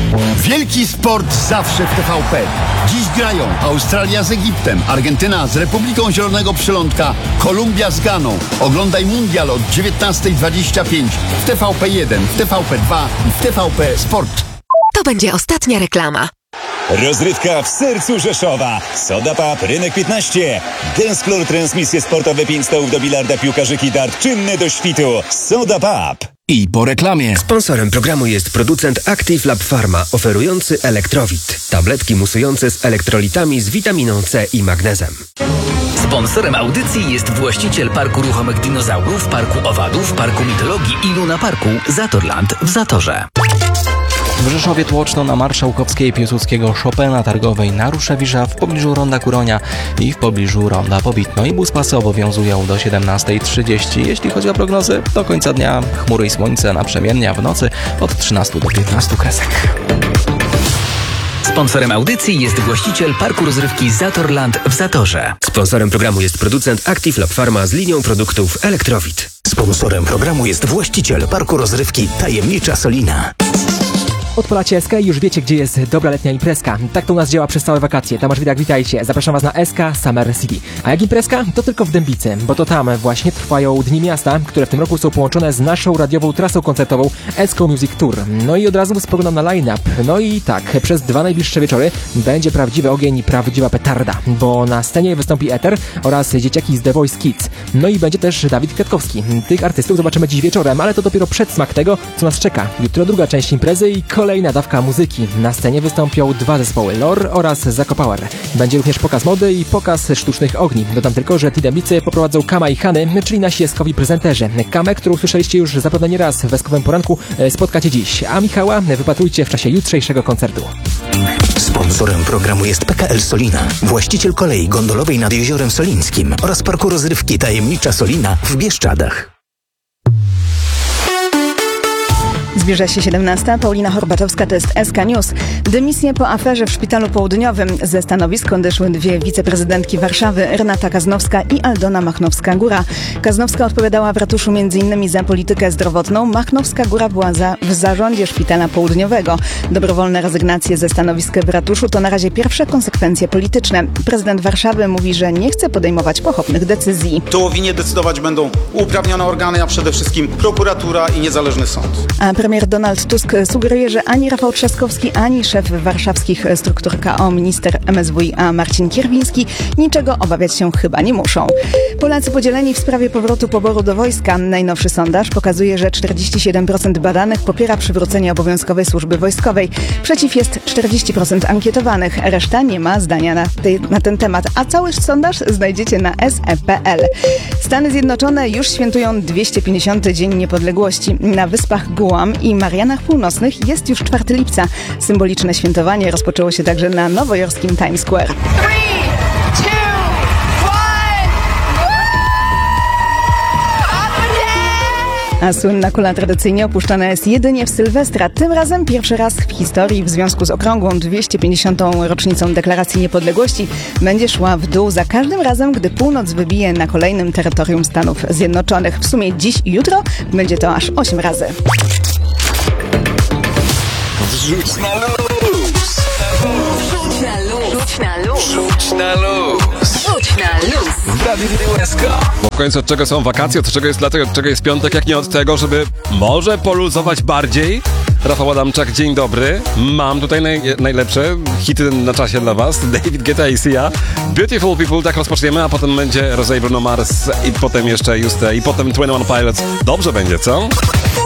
Wielki sport zawsze w TVP. Dziś grają Australia z Egiptem, Argentyna z Republiką Zielonego Przylądka, Kolumbia z Ganą. Oglądaj mundial od 19:25 w TVP1, w TVP2 i w TVP Sport. To będzie ostatnia reklama. Rozrywka w sercu Rzeszowa. Soda Pub, Rynek 15. Dance Floor, transmisje sportowe, 5 stołów do bilarda, piłkarzyki, dart, czynny do świtu. Soda Pub. I po reklamie. Sponsorem programu jest producent Active Lab Pharma, oferujący Elektrowit. Tabletki musujące z elektrolitami z witaminą C i magnezem. Sponsorem audycji jest właściciel Parku Ruchomych Dinozaurów, Parku Owadów, Parku Mitologii i Luna Parku Zatorland w Zatorze. W Rzeszowie Tłoczno na Marszałkowskiej Piłsudskiego Chopina Targowej na Ruszewicza w pobliżu Ronda Kuronia i w pobliżu Ronda Pobitno. I buspasy obowiązują do 17:30. Jeśli chodzi o prognozy, do końca dnia chmury i słońce naprzemiennie, a w nocy od 13 do 15 kresek. Sponsorem audycji jest właściciel Parku Rozrywki Zatorland w Zatorze. Sponsorem programu jest producent Active Lab Pharma z linią produktów Elektrowit. Sponsorem programu jest właściciel Parku Rozrywki Tajemnicza Solina. Odpalacie SK i już wiecie, gdzie jest dobra letnia imprezka. Tak to u nas działa przez całe wakacje. Tomasz Widak, witajcie. Zapraszam Was na SK Summer City. A jak imprezka? To tylko w Dębicy, bo to tam właśnie trwają Dni Miasta, które w tym roku są połączone z naszą radiową trasą koncertową Esco Music Tour. No i od razu spoglądam na line-up. No i tak, przez 2 najbliższe wieczory będzie prawdziwy ogień i prawdziwa petarda, bo na scenie wystąpi Ether oraz dzieciaki z The Voice Kids. No i będzie też Dawid Kwiatkowski. Tych artystów zobaczymy dziś wieczorem, ale to dopiero przedsmak tego, co nas czeka. Jutro druga część imprezy i kolejna dawka muzyki. Na scenie wystąpią 2 zespoły, Lore oraz Zakopower. Będzie również pokaz mody i pokaz sztucznych ogni. Dodam tylko, że Tidembicy poprowadzą Kama i Hany, czyli nasi eskowi prezenterzy. Kamę, którą słyszeliście już zapewne nie raz w Eskowym Poranku, spotkacie dziś, a Michała wypatrujcie w czasie jutrzejszego koncertu. Sponsorem programu jest PKL Solina, właściciel kolei gondolowej nad Jeziorem Solińskim oraz Parku Rozrywki Tajemnicza Solina w Bieszczadach. Zbliża się 17. Paulina Horbaczowska, to jest SK News. Dymisje po aferze w Szpitalu Południowym. Ze stanowisk odeszły 2 wiceprezydentki Warszawy, Renata Kaznowska i Aldona Machnowska-Góra. Kaznowska odpowiadała w ratuszu m.in. za politykę zdrowotną. Machnowska-Góra była w zarządzie Szpitala Południowego. Dobrowolne rezygnacje ze stanowisk w ratuszu to na razie pierwsze konsekwencje polityczne. Prezydent Warszawy mówi, że nie chce podejmować pochopnych decyzji. Tu o winie decydować będą uprawnione organy, a przede wszystkim prokuratura i niezależny sąd. A premier Donald Tusk sugeruje, że ani Rafał Trzaskowski, ani szef warszawskich struktur KO, minister MSWiA Marcin Kierwiński niczego obawiać się chyba nie muszą. Polacy podzieleni w sprawie powrotu poboru do wojska. Najnowszy sondaż pokazuje, że 47% badanych popiera przywrócenie obowiązkowej służby wojskowej. Przeciw jest 40% ankietowanych. Reszta nie ma zdania na ten temat. A cały sondaż znajdziecie na SE.pl. Stany Zjednoczone już świętują 250. Dzień Niepodległości. Na Wyspach Guam i Marianach Północnych jest już 4 lipca. Symboliczne świętowanie rozpoczęło się także na nowojorskim Times Square. 3, 2, 1. A słynna kula tradycyjnie opuszczana jest jedynie w Sylwestra. Tym razem pierwszy raz w historii w związku z okrągłą 250. rocznicą Deklaracji Niepodległości będzie szła w dół za każdym razem, gdy północ wybije na kolejnym terytorium Stanów Zjednoczonych. W sumie dziś i jutro będzie to aż 8 razy. Rzuć na luz! Rzuć na luz! Rzuć na luz! Rzuć na luz! Rzuć na luz! W Radiu SK. Bo w końcu od czego są wakacje, od czego jest lato, od czego jest piątek, jak nie od tego, żeby może poluzować bardziej. Rafał Adamczak, dzień dobry. Mam tutaj najlepsze hity na czasie dla was. David Guetta i Sia. Beautiful People, tak rozpoczniemy, a potem będzie Rosé, Bruno Mars i potem jeszcze Juste i potem 21 Pilots. Dobrze będzie, co?